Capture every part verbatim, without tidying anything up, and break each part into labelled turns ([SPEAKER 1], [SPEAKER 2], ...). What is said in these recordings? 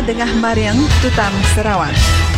[SPEAKER 1] Dengah Mariang Tutam Sarawak.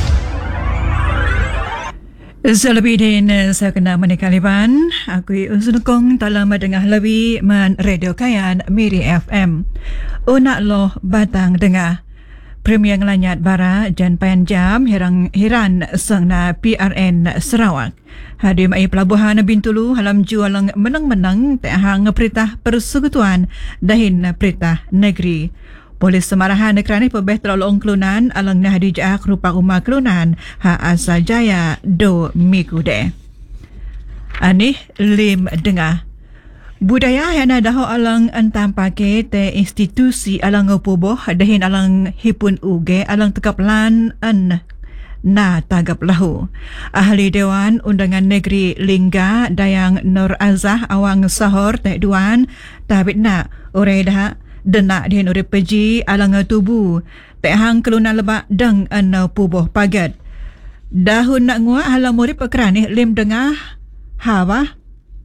[SPEAKER 2] Selebih din saya kena menikaliban, aku usunukong dalam dengah lebih man radio kayan Miri F M. Unak loh batang dengah. Premier ngelanyat bara jan payan jam hirang hiran sengna P R N Sarawak. Hadir mai pelabuhan Bintulu halam jualang menang-menang tehang perintah persekutuan dahin perintah negeri. Polis Semarahan kerana pebeh terlalu kelunan alang nah dijak rupa rumah kelunan ha asal jaya do mikude. Anih lim dengah. Budaya yang ada alang antam pakai te institusi alang upuboh dahin alang hipun uge alang tekaplan an na tagap lahu. Ahli Dewan Undangan Negeri Lingga Dayang Nur Azah awang sahor te duan tabit na ore dah denak dihin urip peji alang tubuh tehang kelunan lebak dang an puboh pagat. Dahun nak ngua halam urip kerani lim dengah hawa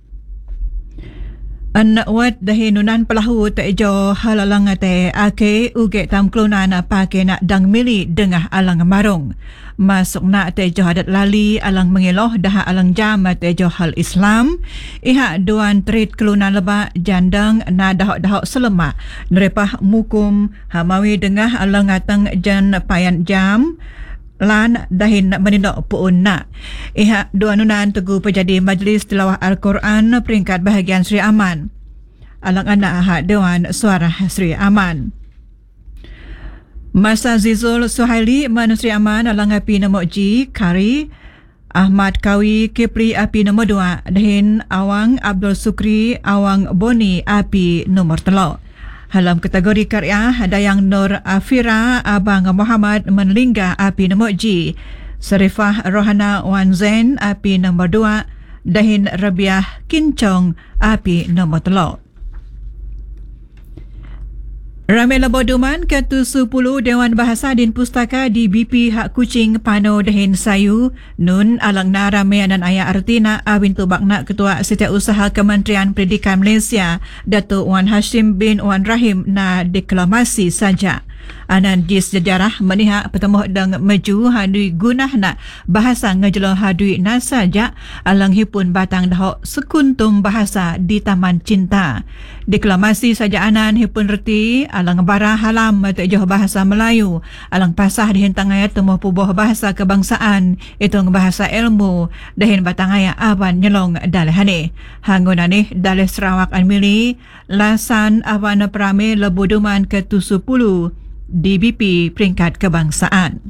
[SPEAKER 2] an wat dahin nunan pelahu te jo halalang te ake uge tam kelunan pake nak dang mili dengah alang marung. Masuk nak te jo hadat lali alang mengeloh dah alang jam te jo hal Islam. Iha duan trit kelunan lebak jandang na dahok-dahok selemak. Nerepah mukum hamawi dengah alang atang jan payan jam. Lan dahin menindok puun nak. Iha dua nunan teguh pejadi Majlis Tilawah Al-Quran peringkat bahagian Sri Aman. Alang anak ahad Dewan Suara Sri Aman. Masa Zizul Suhaili Man Sri Aman alang api nombor G, Kari, Ahmad Kawi Kipri api nombor dua, dahin Awang Abdul Sukri Awang Boni api nombor telok. Dalam kategori karya ada yang Nur Afira Abang Muhammad Menlingga api nombor G, Serifah Rohana Wan Zain api nombor dua, dahin Rabiah Kincong api nombor telok. Ramai laboduman ke tujuh puluh Dewan Bahasa din Pustaka di B P Hak Kuching Pano dahin Sayu nun alang na ramai dan ayah artina awin tubak nak Ketua Setiausaha Kementerian Pendidikan Malaysia Datuk Wan Hashim bin Wan Rahim na deklamasi saja. Anan di sejarah menihak pertemuh dang maju hadui gunah nak bahasa ngejelo hadui na saja alang hipun batang dahok sekuntum bahasa di Taman Cinta. Deklamasi saja anan hipun reti alang bara halam tejoh bahasa Melayu alang pasah dihin tangaya temuh puboh bahasa kebangsaan itong bahasa ilmu dahin batang aya awan nyelong dalehane. Hangunane daleh Sarawak an mili lasan awan prame leboduman ke tujuh puluh D B P peringkat kebangsaan.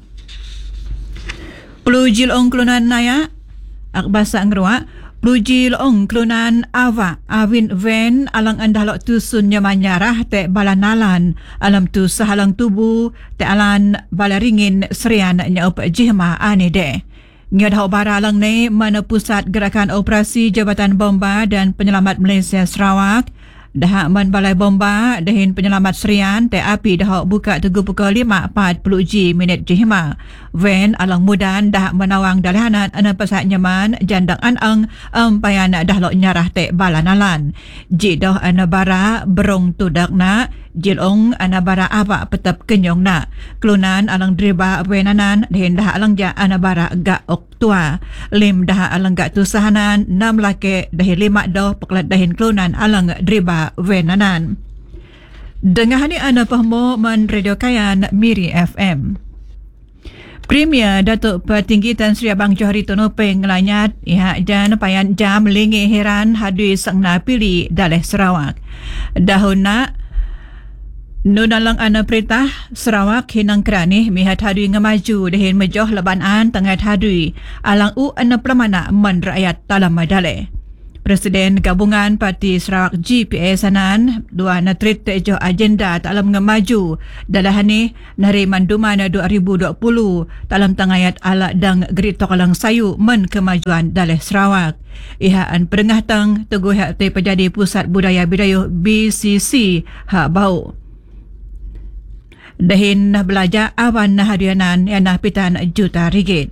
[SPEAKER 2] Pelujil ong kelunan naya akbasa ngerua pelujil ong kelunan awa awin ven alang andalok tu sun nyamanyarah te balanalan alam tu sahalang tubuh te alan balaringin serian nyaup jihma ane de. Ngadhau bara alang ne mana pusat gerakan operasi Jabatan Bomba dan Penyelamat Malaysia Sarawak dah man balai bomba dahin penyelamat serian te api dah buka teguh pukul lima empat puluh G minit jihma. Ven alang mudan dah menawang dalahanan ana pasat nyaman jandang anang ampayan dah lok nyarah te balanalan. Jidoh ana bara berong tudak na jilong ana bara apa petap kenyong na. Kelunan alang driba wenanan dahin dah alang ja ana bara ga oktua. Lim dah alang ga tusahanan enam lake dahin lima doh peklat dahin kelunan alang driba wenanan. Dengah ni ana pahmo man radio kayan Miri F M. Premier Datuk Petinggi Tan Sri Abang Johari Tonopeng ngelanyat iha jan payan jam lingi heran hadui sangna pilih daleh Sarawak. Dahun nak nunalang ana perintah Sarawak hinang kerani mihat hadui ngemaju dahin mejoh lebanan tengah hadui alang u ana pelamana man rakyat dalam madale. Presiden Gabungan Parti Sarawak G P A Sanan dua natrit tejo agenda dalam ngemaju dalahani nari manduman dua ribu dua puluh dalam tangayat ala dang geritok alang sayu men kemajuan daleh Sarawak. Ihaan perengah tang teguh hak te pejadi Pusat Budaya Bidayuh B C C hak bau. Dahin nah belajar awan nah hadianan yang nah pitan juta ringgit.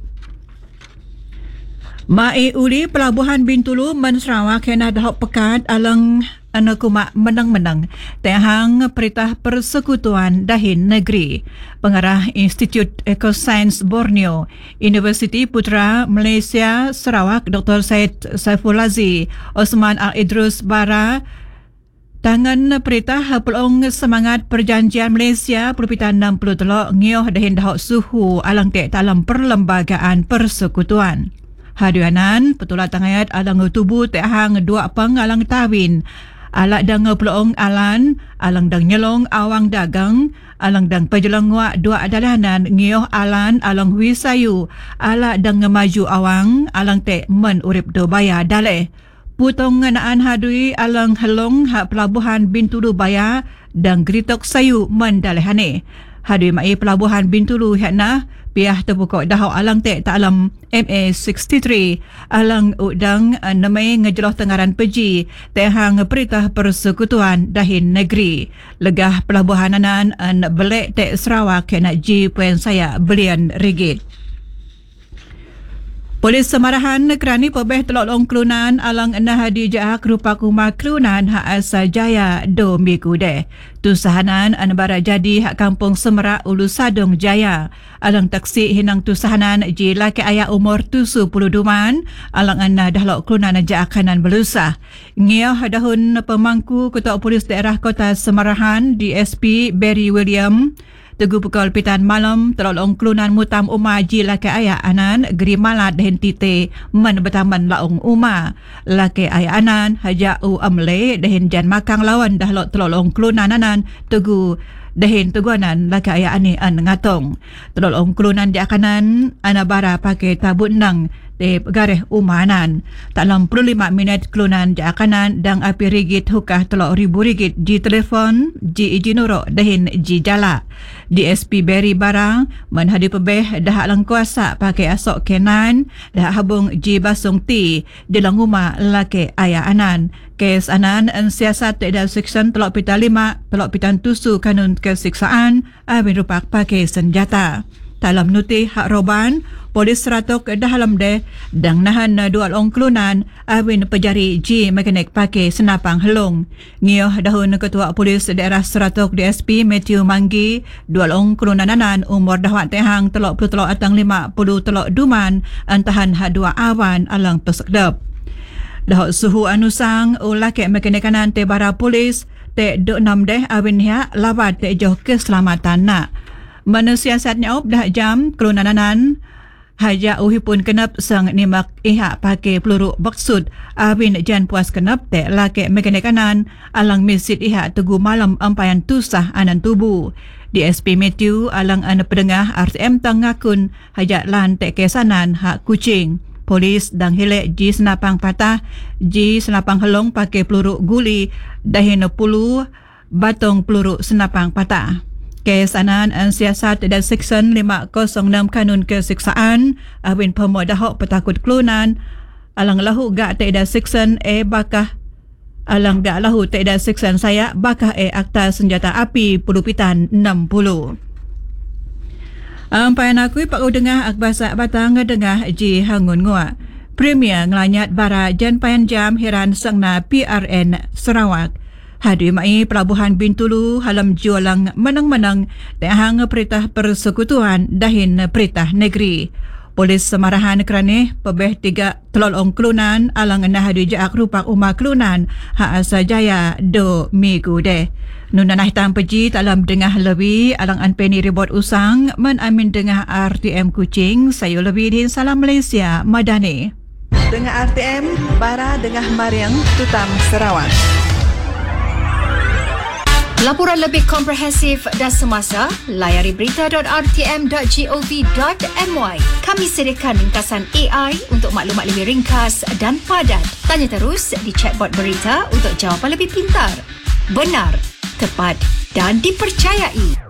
[SPEAKER 2] Mai uli Pelabuhan Bintulu men Sarawak yang dah pekat alang anu kumak menang-menang tehang Perintah Persekutuan Dahin Negeri. Pengarah Institut Ekoscience Borneo, Universiti Putra Malaysia Sarawak, Doktor Syed Saiful Aziz Osman Al-Idrus Bara tangan perintah pelong semangat perjanjian Malaysia Perpitan enam puluh telok ngioh dahin dahok suhu alang tek dalam perlembagaan persekutuan. Hadianan petulat tangayat alang tubuh tek hang dua peng alang tawin. Alak dang pelong alan, alang dang nyelong awang dagang, alang dang pejelang wak dua adalanan ngioh alan alang wisayu, alak dang maju awang, alang tek men urip do baya daleh. Putong nganaan hadui alang helong hak pelabuhan Bintulu Baya dan Gritok Sayu mendalehane. Hadui mai pelabuhan Bintulu hakna piah terpukuk dahau alang tek tak alam M A enam puluh tiga alang udang namai ngejeloh tengaran peji tehang Perintah Persekutuan Dahin Negeri. Legah pelabuhan anan an belek tek Sarawak kena G poin saya bilion ringgit. Polis Semarahan kerani pebeh telok long kelunan alang enah hadi jaak rupa kuma kelunan hak asal jaya do minggu deh. Tusahanan anbara jadi hak kampung Semerak Ulu Sadong Jaya. Alang taksi hinang tusahanan ji laki ayah umur tujuh puluh duman alang enah dahlok kelunan jaakanan belusah. Ngioh dahun pemangku Ketua Polis Daerah Kota Semarahan D S P Barry William Teguh pukul pitan malam telolong kelunan mutam Umar ji laki ayah anan geri malat dan tite men betaman laung Umar. Laki ayah anan haja u amle dan jan makang lawan dahlok telolong kelunan anan teguh dahin teguanan laki ayah ani an ngatong. Telolong kelunan di akanan anabara pakai tabut nang di gareh umanan. Dalam puluh lima minit kelunan di akanan dan api rigit hukah telok ribu rigit di telefon ji ijinurok dahin ji jala. D S P Barry Barang menhadi pebeh dah lang kuasa pakai asok kenan dah habung ji basung ti di lang rumah laki ayah anan. Kes anan an siasat dan seksyen telok pita lima telok pitan tusu kanun kesiksaan abin rupak pakai senjata. Dalam nuti hak roban, polis seratok dalam deh dan nahan dua long kelunan awin pejari G mekanik pakai senapang helong. Ngioh dahun Ketua Polis Daerah Seratok D S P Matthew Manggi, dua long kelunan anan umur dahwat tehang telok puluh telok atang lima puluh telok duman antahan hak dua awan alang pesekdap. Dahok suhu anusang ulah ke mekanik kanan te bara polis te duk enam deh awin hak lawat te joh keselamatan nak. Mana siasatnya op dah jam kelunananan haja uhi pun kenap sang nimak ihak pakai peluru maksud awin jan puas kenap te laki mekanik kanan alang mesit ihak teguh malam ampayan tusah anan tubuh. D S P Matthew alang anak pedengah R T M tang ngakun hajak lan te kesanan hak kucing. Polis dan hilek ji senapang patah ji senapang helong pakai peluru guli dahin puluh batong peluru senapang patah. Kes anan an siasat dan seksyen lima kosong enam kanun kesiksaan awin pemodahok petakut kelunan alang lahu gak te dan seksyen e bakah alang gak lahu te dan seksyen saya bakah e akta senjata api pulupitan enam puluh. Ampayan aku pak udengah akbasa batang ngedengah ji hangun ngua. Premier ngelanyat bara jan payan jam heran sangna P R N Sarawak. Hadi mai pelabuhan Bintulu halam jualang menang-menang tehang Perintah Persekutuan dahin Perintah Negeri. Polis Semarahan kerana pebeh tiga telolong kelunan alang enah hadi jaak rupak umar kelunan hak asa jaya do minggu deh. Nunanah hitam peji dalam dengah lebih alang anpeni ribot usang men amin dengah R T M Kuching sayo lebih di Salam Malaysia Madani.
[SPEAKER 1] Dengah R T M bara dengah Mariang Tutam Sarawak.
[SPEAKER 3] Laporan lebih komprehensif dan semasa, layari berita dot r t m dot gov dot m y. Kami sediakan ringkasan A I untuk maklumat lebih ringkas dan padat. Tanya terus di chatbot berita untuk jawapan lebih pintar, benar, tepat dan dipercayai.